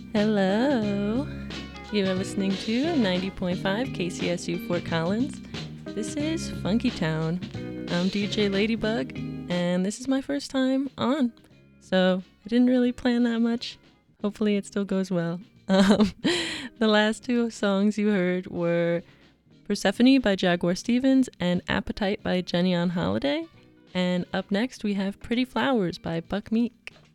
Hello. You are listening to 90.5 KCSU Fort Collins. This is Funky Town. I'm DJ Ladybug, and this is my first time on. So I didn't really plan that much. Hopefully it still goes well. The last two songs you heard were Persephone by Jaguar Stevens and Appetite by Jenny on Holiday. And up next we have Pretty Flowers by Buck Meek.